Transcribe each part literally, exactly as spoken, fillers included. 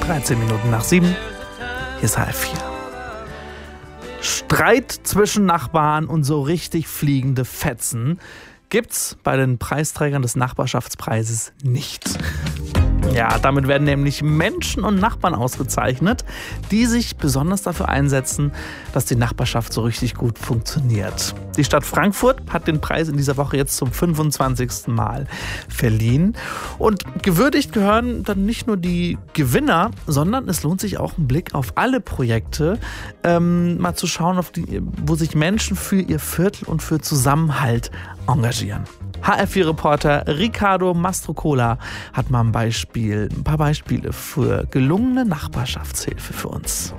dreizehn Minuten nach sieben. Hier ist H F vier. Streit zwischen Nachbarn und so richtig fliegende Fetzen gibt's bei den Preisträgern des Nachbarschaftspreises nicht. Ja, damit werden nämlich Menschen und Nachbarn ausgezeichnet, die sich besonders dafür einsetzen, dass die Nachbarschaft so richtig gut funktioniert. Die Stadt Frankfurt hat den Preis in dieser Woche jetzt zum fünfundzwanzigsten Mal verliehen. Und gewürdigt gehören dann nicht nur die Gewinner, sondern es lohnt sich auch ein Blick auf alle Projekte, ähm, mal zu schauen, auf die, wo sich Menschen für ihr Viertel und für Zusammenhalt engagieren. H F vier-Reporter Ricardo Mastrocola hat mal ein Beispiel, ein paar Beispiele für gelungene Nachbarschaftshilfe für uns.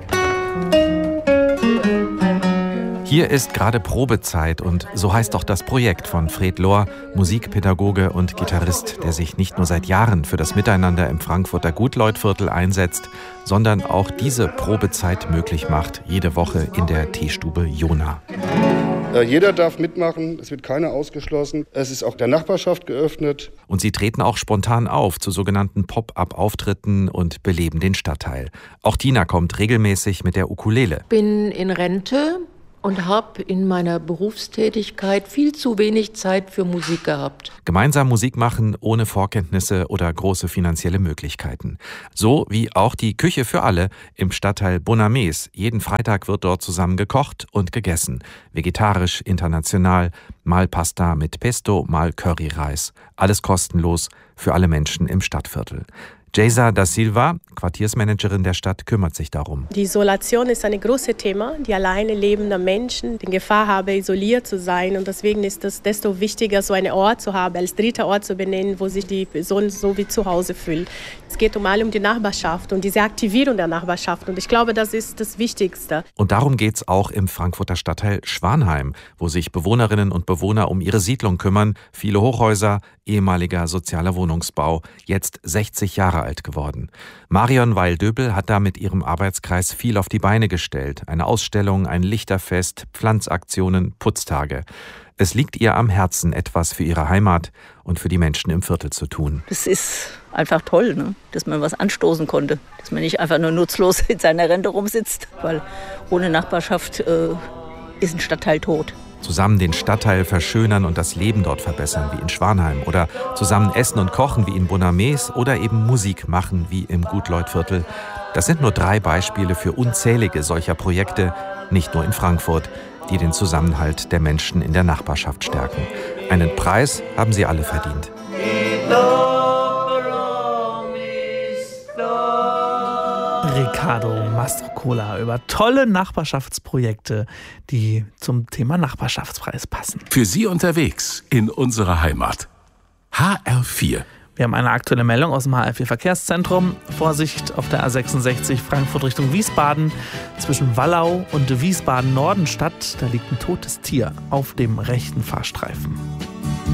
Hier ist gerade Probezeit und so heißt auch das Projekt von Fred Lohr, Musikpädagoge und Gitarrist, der sich nicht nur seit Jahren für das Miteinander im Frankfurter Gutleutviertel einsetzt, sondern auch diese Probezeit möglich macht, jede Woche in der Teestube Jona. Jeder darf mitmachen, es wird keiner ausgeschlossen. Es ist auch der Nachbarschaft geöffnet. Und sie treten auch spontan auf zu sogenannten Pop-up-Auftritten und beleben den Stadtteil. Auch Tina kommt regelmäßig mit der Ukulele. Ich bin in Rente und habe in meiner Berufstätigkeit viel zu wenig Zeit für Musik gehabt. Gemeinsam Musik machen ohne Vorkenntnisse oder große finanzielle Möglichkeiten. So wie auch die Küche für alle im Stadtteil Bonames. Jeden Freitag wird dort zusammen gekocht und gegessen. Vegetarisch, international, mal Pasta mit Pesto, mal Curryreis. Alles kostenlos für alle Menschen im Stadtviertel. Geisa da Silva, Quartiersmanagerin der Stadt, kümmert sich darum. Die Isolation ist ein großes Thema. Die alleine lebenden Menschen in Gefahr haben, isoliert zu sein. Und deswegen ist es desto wichtiger, so einen Ort zu haben, als dritter Ort zu benennen, wo sich die Person so wie zu Hause fühlt. Es geht um alle um die Nachbarschaft und diese Aktivierung der Nachbarschaft. Und ich glaube, das ist das Wichtigste. Und darum geht es auch im Frankfurter Stadtteil Schwanheim, wo sich Bewohnerinnen und Bewohner um ihre Siedlung kümmern. Viele Hochhäuser, ehemaliger sozialer Wohnungsbau, jetzt sechzig Jahre alt geworden. Marion Weil-Döbel hat da mit ihrem Arbeitskreis viel auf die Beine gestellt. Eine Ausstellung, ein Lichterfest, Pflanzaktionen, Putztage. Es liegt ihr am Herzen, etwas für ihre Heimat und für die Menschen im Viertel zu tun. Das ist einfach toll, ne? Dass man was anstoßen konnte. Dass man nicht einfach nur nutzlos in seiner Rente rumsitzt. Weil ohne Nachbarschaft äh, ist ein Stadtteil tot. Zusammen den Stadtteil verschönern und das Leben dort verbessern, wie in Schwanheim. Oder zusammen essen und kochen, wie in Bonames. Oder eben Musik machen, wie im Gutleutviertel. Das sind nur drei Beispiele für unzählige solcher Projekte, nicht nur in Frankfurt, die den Zusammenhalt der Menschen in der Nachbarschaft stärken. Einen Preis haben sie alle verdient. Ricardo Mastrocola über tolle Nachbarschaftsprojekte, die zum Thema Nachbarschaftspreis passen. Für Sie unterwegs in unserer Heimat. H R vier. Wir haben eine aktuelle Meldung aus dem H R vier Verkehrszentrum. Vorsicht auf der A sechsundsechzig Frankfurt Richtung Wiesbaden. Zwischen Wallau und Wiesbaden-Nordenstadt, da liegt ein totes Tier auf dem rechten Fahrstreifen.